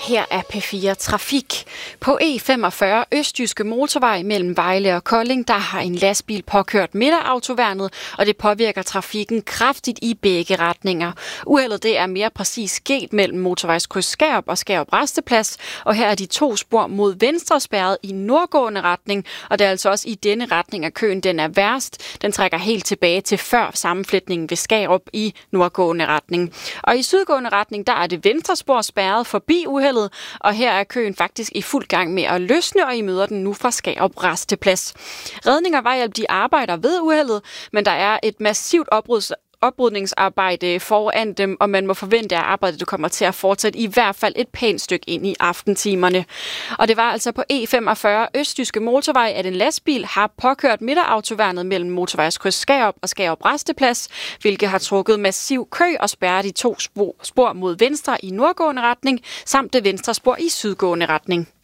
her er P4 Trafik. På E45 Østjyske Motorvej mellem Vejle og Kolding, der har en lastbil påkørt midterautoværnet, og det påvirker trafikken kraftigt i begge retninger. Uheldet det er mere præcis sket mellem motorvejskryds Skærup og Skærup Rasteplads, og her er de 2 spor mod venstre spærret i nordgående retning, og det er altså også i denne retning, at køen den er værst. Den trækker helt tilbage til før sammenfletningen ved Skærup i nordgående retning. Og i sydgående retning, der er det venstre spor spærret forbi uheldet, og her er køen faktisk i fuld gang med at løsne, og I møder den nu fra Skærup Rasteplads. Redning og Vejhjælp, de arbejder ved uheldet, men der er et massivt oprydningsarbejde foran dem, og man må forvente, at arbejdet kommer til at fortsætte i hvert fald et pænt stykke ind i aftentimerne. Og det var altså på E45 Østjyske Motorvej, at en lastbil har påkørt midterautoværnet mellem motorvejskryds Skærup og Skærup Rasteplads, hvilket har trukket massiv kø og spærret de 2 spor mod venstre i nordgående retning, samt det venstre spor i sydgående retning.